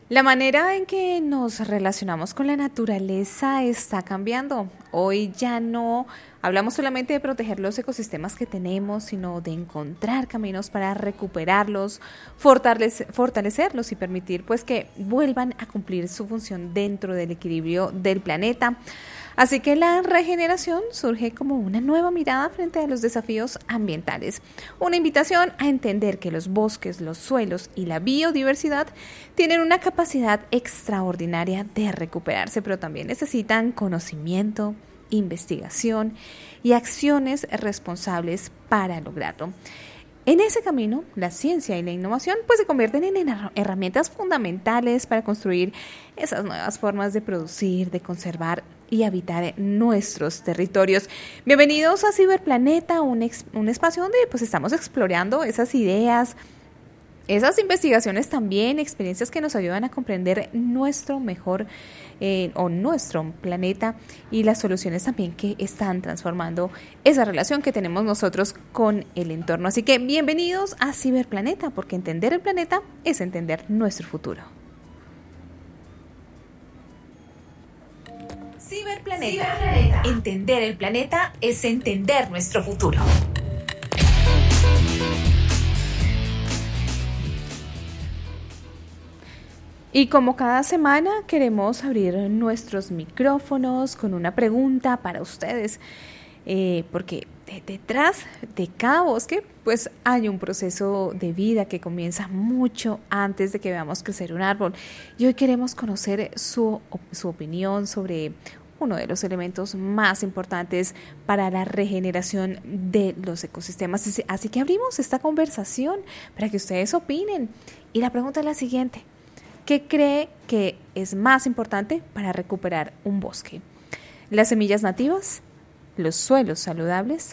La manera en que nos relacionamos con la naturaleza está cambiando. Hoy ya no hablamos solamente de proteger los ecosistemas que tenemos, sino de encontrar caminos para recuperarlos, fortalecerlos y permitir pues que vuelvan a cumplir su función dentro del equilibrio del planeta. Así que la regeneración surge como una nueva mirada frente a los desafíos ambientales. Una invitación a entender que los bosques, los suelos y la biodiversidad tienen una capacidad extraordinaria de recuperarse, pero también necesitan conocimiento, investigación y acciones responsables para lograrlo. En ese camino, la ciencia y la innovación pues se convierten en herramientas fundamentales para construir esas nuevas formas de producir, de conservar y habitar nuestros territorios. Bienvenidos a Ciberplaneta, un espacio donde pues estamos explorando esas ideas, esas investigaciones también, experiencias que nos ayudan a comprender nuestro mejor nuestro planeta y las soluciones también que están transformando esa relación que tenemos nosotros con el entorno. Así que bienvenidos a Ciberplaneta, porque entender el planeta es entender nuestro futuro. Ciberplaneta. Entender el planeta es entender nuestro futuro. Y como cada semana queremos abrir nuestros micrófonos con una pregunta para ustedes, porque detrás de cada bosque pues hay un proceso de vida que comienza mucho antes de que veamos crecer un árbol. Y hoy queremos conocer su opinión sobre uno de los elementos más importantes para la regeneración de los ecosistemas. Así que abrimos esta conversación para que ustedes opinen. Y la pregunta es la siguiente: ¿qué cree que es más importante para recuperar un bosque? ¿Las semillas nativas? ¿Los suelos saludables?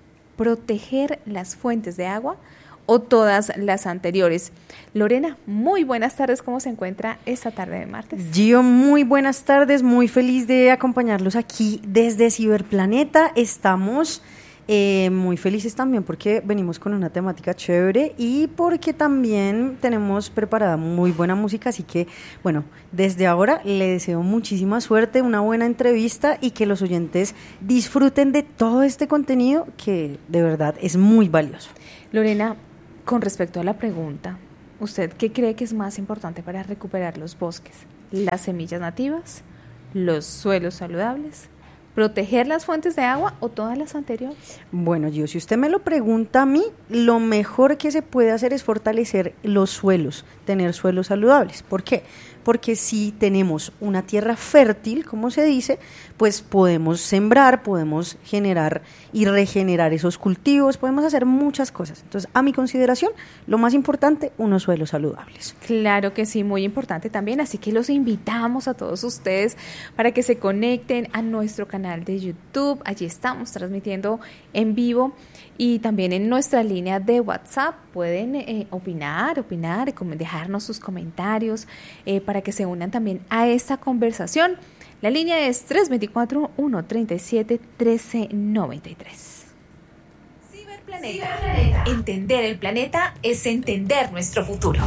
¿Proteger las fuentes de agua? ¿O todas las anteriores? Lorena, muy buenas tardes. ¿Cómo se encuentra esta tarde de martes? Gio, muy buenas tardes. Muy feliz de acompañarlos aquí desde Ciberplaneta. Estamos muy felices también porque venimos con una temática chévere y porque también tenemos preparada muy buena música, así que bueno, desde ahora le deseo muchísima suerte, una buena entrevista y que los oyentes disfruten de todo este contenido que de verdad es muy valioso. Lorena, con respecto a la pregunta, ¿usted qué cree que es más importante para recuperar los bosques? ¿Las semillas nativas? ¿Los suelos saludables? ¿Proteger las fuentes de agua o todas las anteriores? Bueno, Gio, si usted me lo pregunta a mí, lo mejor que se puede hacer es fortalecer los suelos, tener suelos saludables. ¿Por qué? Porque si tenemos una tierra fértil, como se dice, pues podemos sembrar, podemos generar y regenerar esos cultivos, podemos hacer muchas cosas. Entonces, a mi consideración, lo más importante, unos suelos saludables. Claro que sí, muy importante también, así que los invitamos a todos ustedes para que se conecten a nuestro canal de YouTube. Allí estamos transmitiendo en vivo y también en nuestra línea de WhatsApp pueden opinar, dejarnos sus comentarios para que se unan también a esta conversación. La línea es 324-137-1393. Ciberplaneta. Entender el planeta es entender nuestro futuro.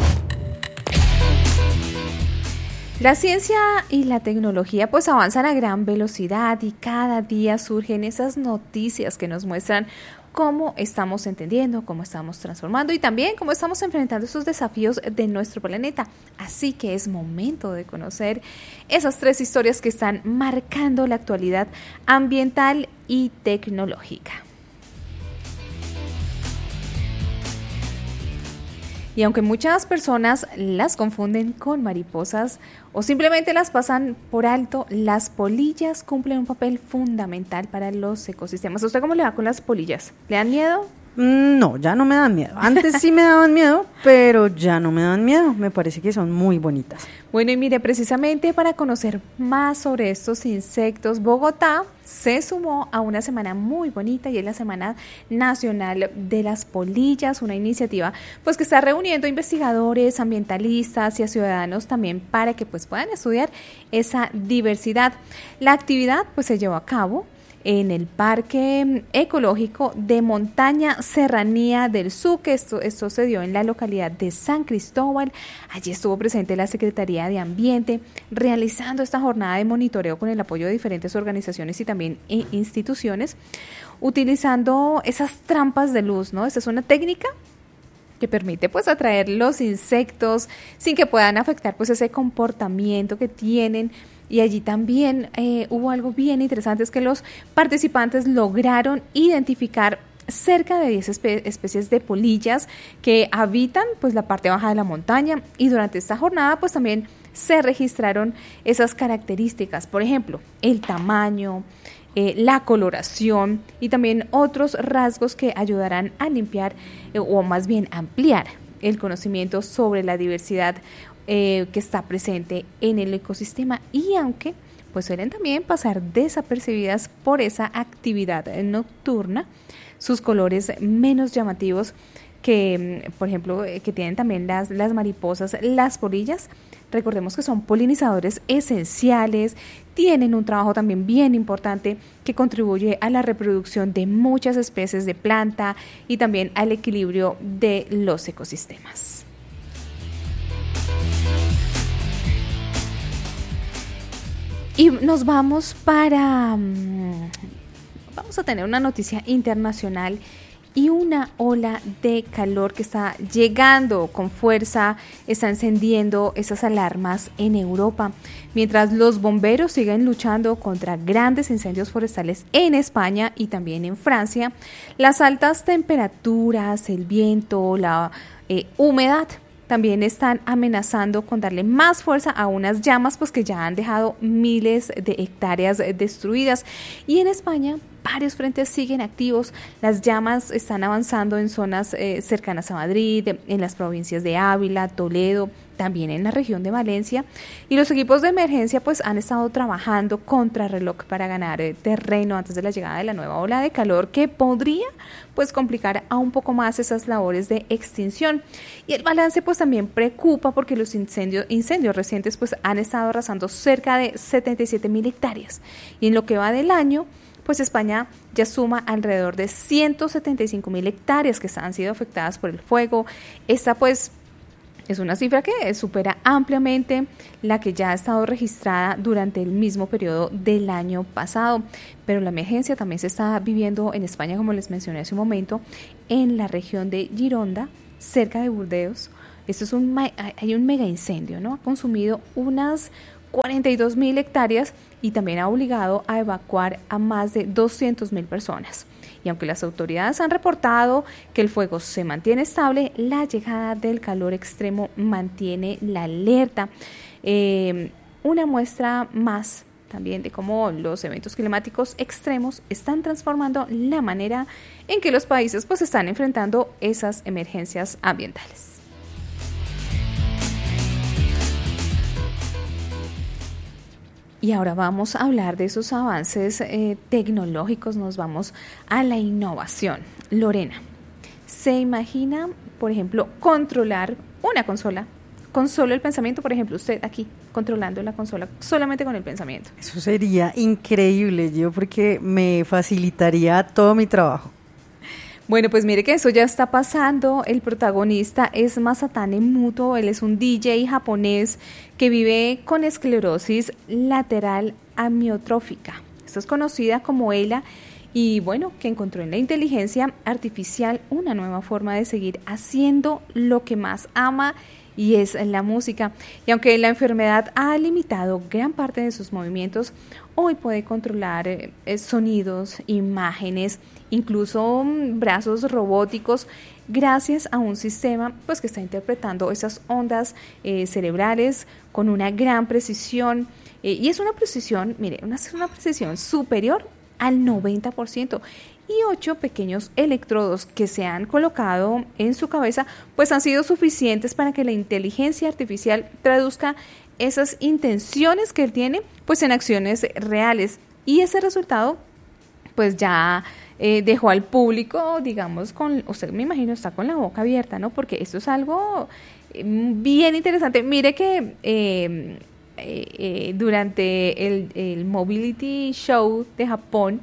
La ciencia y la tecnología pues avanzan a gran velocidad y cada día surgen esas noticias que nos muestran cómo estamos entendiendo, cómo estamos transformando y también cómo estamos enfrentando esos desafíos de nuestro planeta. Así que es momento de conocer esas tres historias que están marcando la actualidad ambiental y tecnológica. Y aunque muchas personas las confunden con mariposas o simplemente las pasan por alto, las polillas cumplen un papel fundamental para los ecosistemas. ¿A usted cómo le va con las polillas? ¿Le dan miedo? No, ya no me dan miedo. Antes sí me daban miedo, pero ya no me dan miedo. Me parece que son muy bonitas. Bueno, y mire, precisamente para conocer más sobre estos insectos, Bogotá se sumó a una semana muy bonita y es la Semana Nacional de las Polillas, una iniciativa pues que está reuniendo investigadores, ambientalistas y a ciudadanos también para que pues puedan estudiar esa diversidad. La actividad pues se llevó a cabo en el Parque Ecológico de Montaña Serranía del Suque. Esto se dio en la localidad de San Cristóbal. Allí estuvo presente la Secretaría de Ambiente realizando esta jornada de monitoreo con el apoyo de diferentes organizaciones y también instituciones, utilizando esas trampas de luz, ¿no? Esta es una técnica que permite pues atraer los insectos sin que puedan afectar pues ese comportamiento que tienen. Y allí también hubo algo bien interesante, es que los participantes lograron identificar cerca de 10 especies de polillas que habitan pues la parte baja de la montaña, y durante esta jornada pues también se registraron esas características, por ejemplo, el tamaño, la coloración y también otros rasgos que ayudarán a limpiar o más bien ampliar el conocimiento sobre la diversidad que está presente en el ecosistema, y aunque pues suelen también pasar desapercibidas por esa actividad nocturna, sus colores menos llamativos que, por ejemplo, que tienen también las mariposas, las polillas, recordemos que son polinizadores esenciales, tienen un trabajo también bien importante que contribuye a la reproducción de muchas especies de planta y también al equilibrio de los ecosistemas. Y nos vamos vamos a tener una noticia internacional y una ola de calor que está llegando con fuerza, está encendiendo esas alarmas en Europa. Mientras los bomberos siguen luchando contra grandes incendios forestales en España y también en Francia, las altas temperaturas, el viento, la humedad también están amenazando con darle más fuerza a unas llamas pues que ya han dejado miles de hectáreas destruidas. Y en España varios frentes siguen activos. Las llamas están avanzando en zonas cercanas a Madrid, en las provincias de Ávila, Toledo, también en la región de Valencia, y los equipos de emergencia pues han estado trabajando contra reloj para ganar terreno antes de la llegada de la nueva ola de calor que podría pues complicar aún poco más esas labores de extinción. Y el balance pues también preocupa porque los incendios recientes pues han estado arrasando cerca de 77.000 hectáreas, y en lo que va del año pues España ya suma alrededor de 175.000 hectáreas que han sido afectadas por el fuego. Esta pues es una cifra que supera ampliamente la que ya ha estado registrada durante el mismo periodo del año pasado. Pero la emergencia también se está viviendo en España, como les mencioné hace un momento, en la región de Gironda, cerca de Burdeos. Esto es hay un mega incendio, ¿no? Ha consumido unas 42.000 hectáreas y también ha obligado a evacuar a más de 200.000 personas. Y aunque las autoridades han reportado que el fuego se mantiene estable, la llegada del calor extremo mantiene la alerta. Una muestra más también de cómo los eventos climáticos extremos están transformando la manera en que los países pues están enfrentando esas emergencias ambientales. Y ahora vamos a hablar de esos avances tecnológicos, nos vamos a la innovación. Lorena, ¿se imagina, por ejemplo, controlar una consola con solo el pensamiento? Por ejemplo, usted aquí controlando la consola solamente con el pensamiento. Eso sería increíble, yo, porque me facilitaría todo mi trabajo. Bueno, pues mire que eso ya está pasando. El protagonista es Masatane Muto. Él es un DJ japonés que vive con esclerosis lateral amiotrófica. Esto es conocida como ELA, y bueno, que encontró en la inteligencia artificial una nueva forma de seguir haciendo lo que más ama, y es la música. Y aunque la enfermedad ha limitado gran parte de sus movimientos, hoy puede controlar sonidos, imágenes, incluso brazos robóticos, gracias a un sistema pues que está interpretando esas ondas cerebrales con una gran precisión. Y es una precisión, mire, es una precisión superior al 90%. Y 8 pequeños electrodos que se han colocado en su cabeza pues han sido suficientes para que la inteligencia artificial traduzca esas intenciones que él tiene pues en acciones reales. Y ese resultado pues ya dejó al público, digamos, usted me imagino está con la boca abierta, ¿no? Porque esto es algo bien interesante. Mire que durante el Mobility Show de Japón,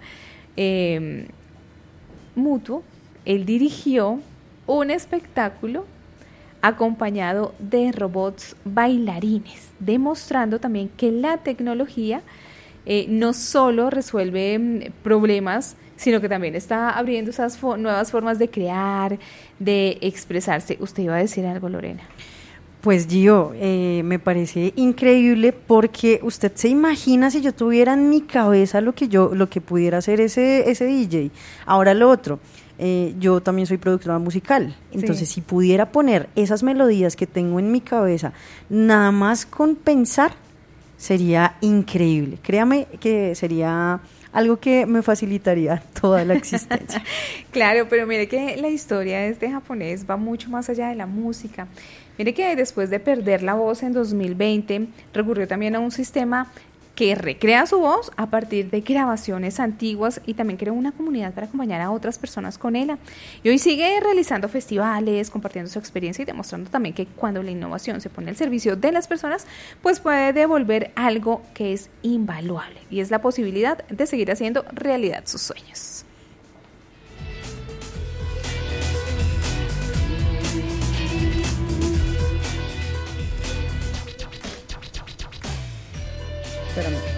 Mutuo, él dirigió un espectáculo acompañado de robots bailarines, demostrando también que la tecnología no solo resuelve problemas, sino que también está abriendo esas nuevas formas de crear, de expresarse. Usted iba a decir algo, Lorena. Pues Gio, me parece increíble porque usted se imagina si yo tuviera en mi cabeza lo que pudiera hacer ese DJ. Ahora lo otro, yo también soy productora musical, entonces si pudiera poner esas melodías que tengo en mi cabeza, nada más con pensar, sería increíble. Créame que sería algo que me facilitaría toda la existencia. Claro, pero mire que la historia de este japonés va mucho más allá de la música. Mire que después de perder la voz en 2020, recurrió también a un sistema que recrea su voz a partir de grabaciones antiguas y también creó una comunidad para acompañar a otras personas con ella. Y hoy sigue realizando festivales, compartiendo su experiencia y demostrando también que cuando la innovación se pone al servicio de las personas, pues puede devolver algo que es invaluable y es la posibilidad de seguir haciendo realidad sus sueños. Espérame.